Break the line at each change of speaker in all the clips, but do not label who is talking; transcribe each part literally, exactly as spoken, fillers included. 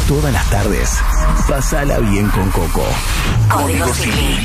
Todas las tardes, pasala bien con Coco. Código Civil.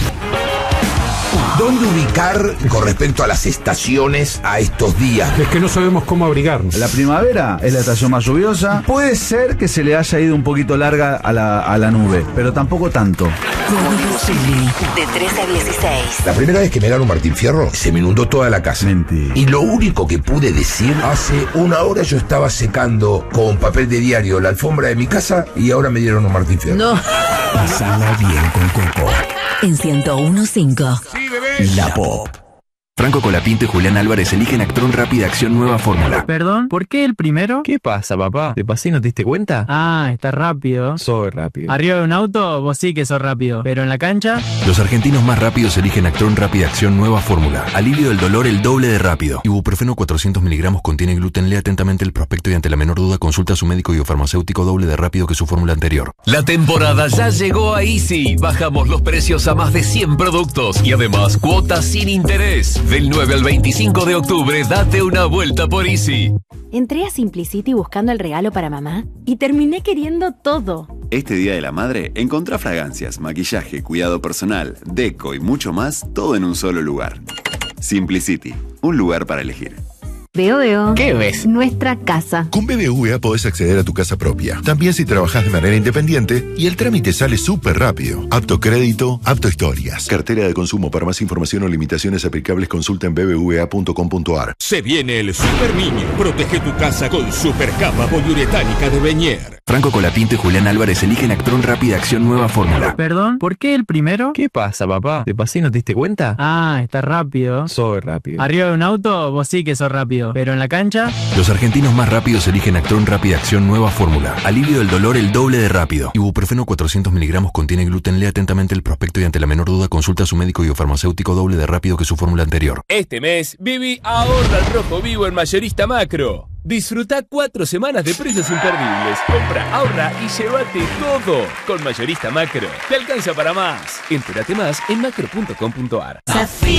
¿Dónde ubicar con respecto a las estaciones a estos días?
Es que no sabemos cómo abrigarnos.
La primavera es la estación más lluviosa. Puede ser que se le haya ido un poquito larga a la, a la nube, pero tampoco tanto.
Código Civil. De trece a dieciséis.
La primera vez que me ganó Martín Fierro, se me inundó toda la casa.
Mentira.
Y lo único que pude decir, hace una hora yo estaba secando con papel de diario la alfombra de mi casa y ahora me dieron un Martín Fierro.
No. Pasala bien con Coco. En ciento uno punto cinco.
Sí, bebé.
La Pop.
Franco Colapinto y Julián Álvarez eligen Actron Rápida Acción Nueva Fórmula.
Perdón, ¿por qué el primero?
¿Qué pasa, papá? ¿Te pasé y no te diste cuenta?
Ah, está rápido.
Soy rápido.
Arriba de un auto, vos sí que sos rápido. Pero en la cancha...
Los argentinos más rápidos eligen Actron Rápida Acción Nueva Fórmula. Alivio del dolor el doble de rápido. Ibuprofeno cuatrocientos miligramos contiene gluten. Lea atentamente el prospecto y ante la menor duda consulta a su médico y o farmacéutico doble de rápido que su fórmula anterior.
La temporada ya llegó a Easy. Bajamos los precios a más de cien productos y además cuotas sin interés. Del nueve al veinticinco de octubre, date una vuelta por Easy.
Entré a Simplicity buscando el regalo para mamá y terminé queriendo todo.
Este Día de la Madre, encontrá fragancias, maquillaje, cuidado personal, deco y mucho más, todo en un solo lugar. Simplicity, un lugar para elegir.
Veo, veo.
¿Qué ves?
Nuestra casa.
Con B B V A podés acceder a tu casa propia. También si trabajás de manera independiente y el trámite sale súper rápido. Apto crédito, apto historias. Cartera de consumo. Para más información o limitaciones aplicables consulta en b b v a punto com punto a r.
Se viene el Super Niño. Protege tu casa con Super Capa poliuretánica de Beñer.
Franco Colapinto y Julián Álvarez eligen Actron Rápida Acción Nueva Fórmula.
Perdón, ¿por qué el primero?
¿Qué pasa, papá? ¿Te pasé y no te diste cuenta?
Ah, está rápido.
Soy rápido.
Arriba de un auto, vos sí que sos rápido. Pero en la cancha...
Los argentinos más rápidos eligen Actron Rápida Acción Nueva Fórmula. Alivio del dolor el doble de rápido. Ibuprofeno cuatrocientos miligramos contiene gluten. Lea atentamente el prospecto y ante la menor duda consulta a su médico y o farmacéutico doble de rápido que su fórmula anterior.
Este mes, Vivi ahorra al rojo vivo en Mayorista Macro. Disfruta cuatro semanas de precios imperdibles. Compra, ahorra y llévate todo. Con Mayorista Macro. Te alcanza para más. Entérate más en macro punto com punto a r.